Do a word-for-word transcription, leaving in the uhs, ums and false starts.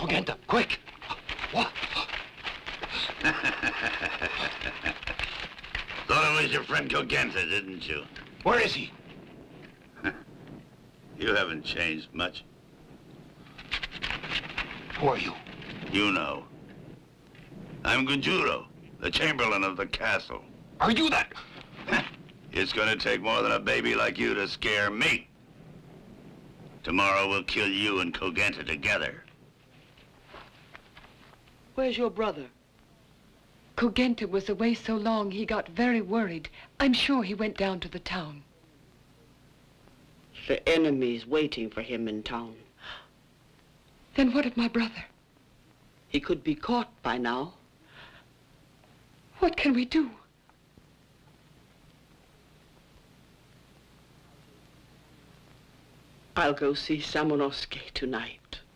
Kogenta, quick! What? Thought it was your friend Kogenta, didn't you? Where is he? You haven't changed much. Who are you? You know. I'm Gujuro, the Chamberlain of the castle. Are you that? It's gonna take more than a baby like you to scare me. Tomorrow we'll kill you and Kogenta together. Where's your brother? Kogenta was away so long he got very worried. I'm sure he went down to the town. The enemy's waiting for him in town. Then what of my brother? He could be caught by now. What can we do? I'll go see Samonosuke tonight.